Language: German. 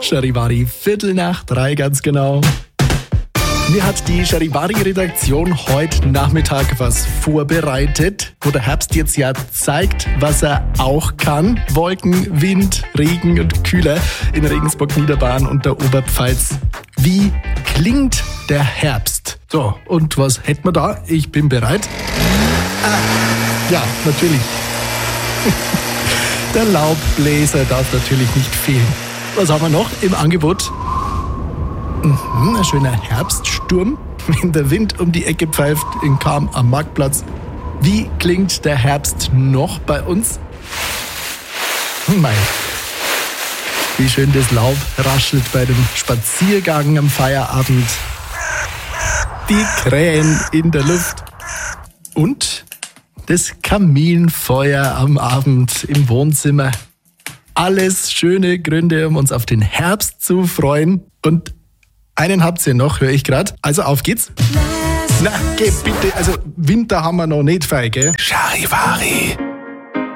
Charivari, 3:15 ganz genau. Mir hat die Charivari-Redaktion heute Nachmittag was vorbereitet, wo der Herbst jetzt ja zeigt, was er auch kann. Wolken, Wind, Regen und Kühler in Regensburg, Niederbayern und der Oberpfalz. Wie klingt der Herbst? So, und was hätten wir da? Ich bin bereit. Ja, natürlich. Der Laubbläser darf natürlich nicht fehlen. Was haben wir noch im Angebot? Ein schöner Herbststurm, wenn der Wind um die Ecke pfeift in Cham am Marktplatz. Wie klingt der Herbst noch bei uns? Mei, wie schön das Laub raschelt bei dem Spaziergang am Feierabend. Die Krähen in der Luft und das Kaminfeuer am Abend im Wohnzimmer. Alles schöne Gründe, um uns auf den Herbst zu freuen. Und einen habt ihr noch, höre ich gerade. Also auf geht's. Na, geh bitte. Also Winter haben wir noch nicht, Feige. Charivari.